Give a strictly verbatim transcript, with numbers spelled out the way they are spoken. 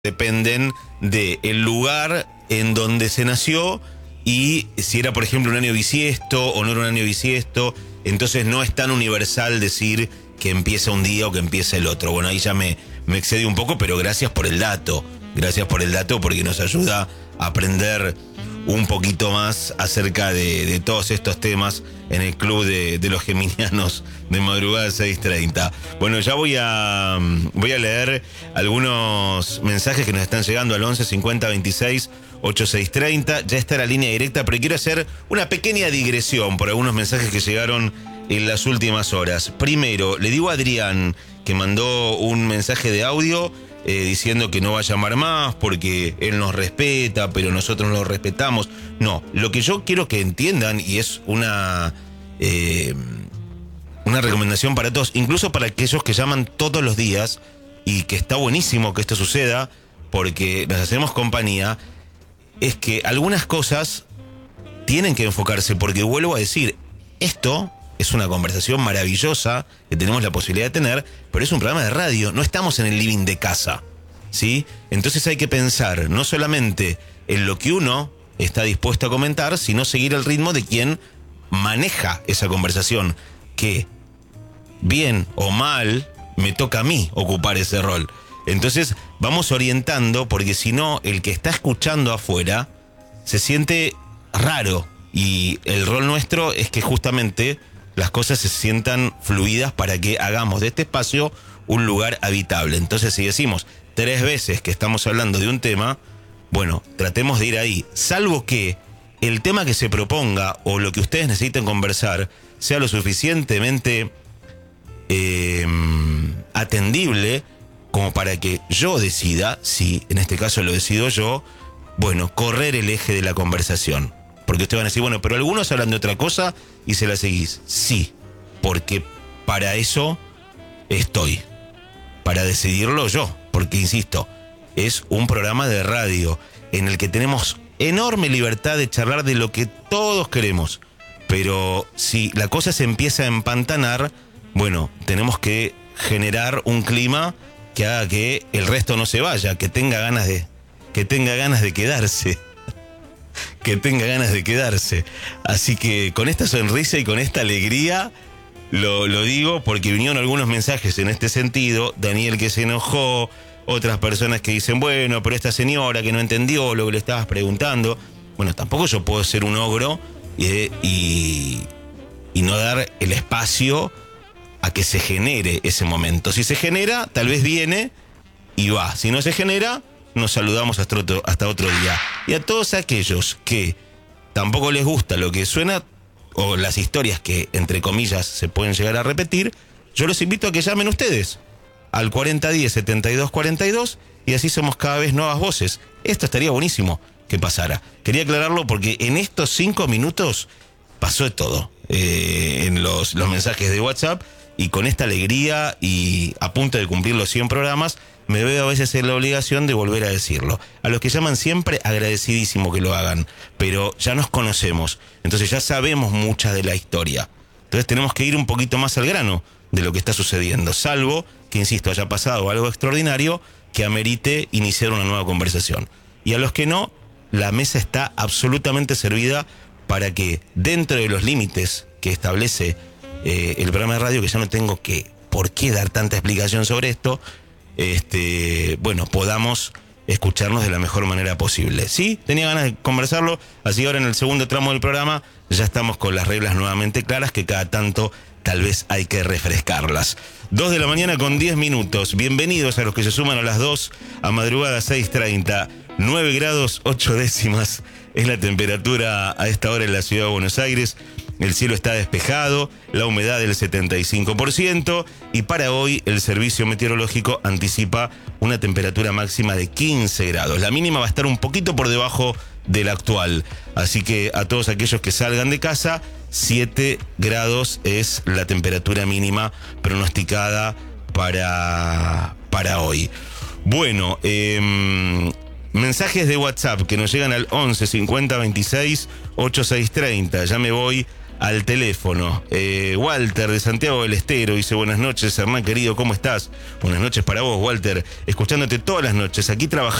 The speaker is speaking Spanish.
dependen del lugar en donde se nació y si era, por ejemplo, un año bisiesto o no era un año bisiesto. Entonces no es tan universal decir que empieza un día o que empieza el otro. Bueno, ahí ya me, me excedí un poco, pero gracias por el dato. Gracias por el dato porque nos ayuda a aprender un poquito más acerca de, de todos estos temas en el club de, de los geminianos de madrugada seis treinta. Bueno, ya voy a voy a leer algunos mensajes que nos están llegando al once cincuenta veintiséis ochenta y seis treinta. Ya está la línea directa, pero quiero hacer una pequeña digresión por algunos mensajes que llegaron en las últimas horas. Primero, le digo a Adrián, que mandó un mensaje de audio Eh, diciendo que no va a llamar más porque él nos respeta, pero nosotros no lo respetamos. No, lo que yo quiero que entiendan, y es una eh, una recomendación para todos, incluso para aquellos que llaman todos los días, y que está buenísimo que esto suceda porque nos hacemos compañía, es que algunas cosas tienen que enfocarse, porque vuelvo a decir, esto es una conversación maravillosa que tenemos la posibilidad de tener, pero es un programa de radio, no estamos en el living de casa, ¿sí? Entonces hay que pensar no solamente en lo que uno está dispuesto a comentar, sino seguir el ritmo de quien maneja esa conversación, que bien o mal me toca a mí ocupar ese rol. Entonces vamos orientando, porque si no, el que está escuchando afuera se siente raro, y el rol nuestro es que justamente las cosas se sientan fluidas para que hagamos de este espacio un lugar habitable. Entonces, si decimos tres veces que estamos hablando de un tema, bueno, tratemos de ir ahí, salvo que el tema que se proponga o lo que ustedes necesiten conversar sea lo suficientemente eh, atendible como para que yo decida, si en este caso lo decido yo, bueno, correr el eje de la conversación. Porque ustedes van a decir, bueno, pero algunos hablan de otra cosa y se la seguís. Sí, porque para eso estoy, para decidirlo yo. Porque, insisto, es un programa de radio en el que tenemos enorme libertad de charlar de lo que todos queremos. Pero si la cosa se empieza a empantanar, bueno, tenemos que generar un clima que haga que el resto no se vaya, que tenga ganas de, que tenga ganas de quedarse. que tenga ganas de quedarse. Así que con esta sonrisa y con esta alegría lo, lo digo, porque vinieron algunos mensajes en este sentido. Daniel, que se enojó, otras personas que dicen, bueno, pero esta señora que no entendió lo que le estabas preguntando. Bueno, tampoco yo puedo ser un ogro y, y, y no dar el espacio a que se genere ese momento. Si se genera, tal vez viene y va. Si no se genera, nos saludamos hasta otro, hasta otro día. Y a todos aquellos que tampoco les gusta lo que suena, o las historias que, entre comillas, se pueden llegar a repetir, yo los invito a que llamen ustedes al cuarenta diez setenta y dos cuarenta y dos, y así somos cada vez nuevas voces. Esto estaría buenísimo que pasara. Quería aclararlo porque en estos cinco minutos pasó de todo eh, en los, los mensajes de WhatsApp, y con esta alegría y a punto de cumplir los cien programas, me veo a veces en la obligación de volver a decirlo. A los que llaman siempre, agradecidísimo que lo hagan, pero ya nos conocemos, entonces ya sabemos mucha de la historia. Entonces tenemos que ir un poquito más al grano de lo que está sucediendo, salvo que, insisto, haya pasado algo extraordinario que amerite iniciar una nueva conversación. Y a los que no, la mesa está absolutamente servida para que, dentro de los límites que establece eh, el programa de radio, que ya no tengo que por qué dar tanta explicación sobre esto, Este, bueno, podamos escucharnos de la mejor manera posible. Sí, tenía ganas de conversarlo, así ahora en el segundo tramo del programa ya estamos con las reglas nuevamente claras, que cada tanto tal vez hay que refrescarlas. Dos de la mañana con diez minutos. Bienvenidos a los que se suman a las dos, a madrugada seis treinta. nueve grados ocho décimas es la temperatura a esta hora en la ciudad de Buenos Aires. El cielo está despejado, la humedad del setenta y cinco por ciento, y para hoy el servicio meteorológico anticipa una temperatura máxima de quince grados. La mínima va a estar un poquito por debajo de la actual, así que a todos aquellos que salgan de casa, siete grados es la temperatura mínima pronosticada para, para hoy. Bueno, eh, mensajes de WhatsApp que nos llegan al once cincuenta veintiséis ochenta y seis treinta. Ya me voy al teléfono. Eh, Walter de Santiago del Estero dice: buenas noches, Hernán querido, ¿cómo estás? Buenas noches para vos, Walter. Escuchándote todas las noches, aquí trabajando